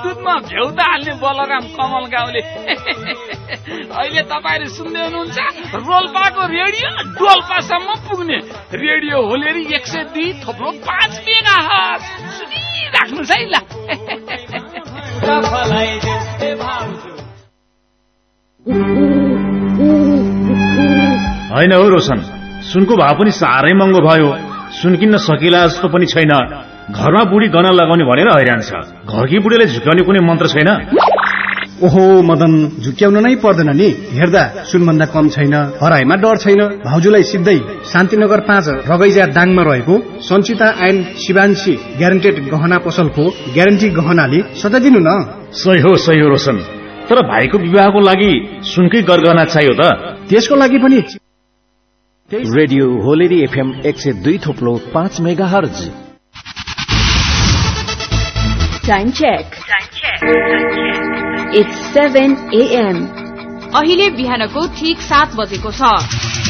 दुधमा भ्याउता हाल्ने बलराम कमल गाउँले अहिले तपाईहरु सुन्दै हुनुहुन्छ रोल्पाको रेडियो डोल्पासम्म पुग्ने रेडियो होलेरी 102.5 मेगाहर्ज सुनिराख्नुस् है ल। हैन हो रोशन, सुनको भाव पनि साह्रै महँगो भयो। सुन किन्न सकिला जस्तो पनि छैन। घरमा बुढी गहना लगाउने भनेर हैरान छ। घरकी बुढीले झुक्याउने कुनै मन्त्र छैन। ओहो मदन, झुक्याउन नै पर्दैन नि। हेर्दा सुनभन्दा कम छैन, हराइमा डर छैन। भाउजूलाई सिधै शान्तिनगर 5 रगैजा दाङमा रहेको सञ्चिता एन्ड शिवांशी ग्यारेन्टेड गहना पसलको ग्यारेन्टी गहनाले सजाइदिनु न। सही हो रोशन, तर भाइको विवाहको लागि सुनकै गरगहना चाहियो त। त्यसको लागि पनि radio होलेरी FM 102.5 megahertz. Time check. It's 7 AM. अहिले बिहानको ठीक 7 बजेको छ।